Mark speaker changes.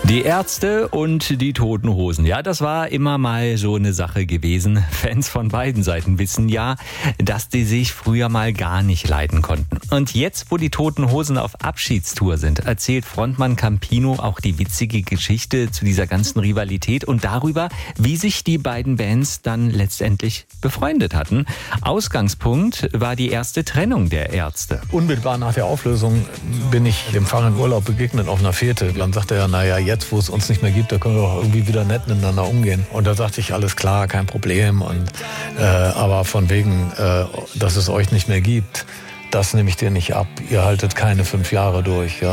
Speaker 1: Die Ärzte und die Toten Hosen. Ja, das war immer mal so eine Sache gewesen. Fans von beiden Seiten wissen ja, dass die sich früher mal gar nicht leiden konnten. Und jetzt, wo die Toten Hosen auf Abschiedstour sind, erzählt Frontmann Campino auch die witzige Geschichte zu dieser ganzen Rivalität und darüber, wie sich die beiden Bands dann letztendlich befreundet hatten. Ausgangspunkt war die erste Trennung der Ärzte.
Speaker 2: Unmittelbar nach der Auflösung bin ich dem Pfarrer im Urlaub begegnet auf einer Fährte. Dann sagte er, naja, jetzt, wo es uns nicht mehr gibt, da können wir auch irgendwie wieder nett miteinander umgehen. Und da sagte ich, alles klar, kein Problem. Und aber von wegen, dass es euch nicht mehr gibt, das nehme ich dir nicht ab. Ihr haltet keine 5 Jahre durch. Ja.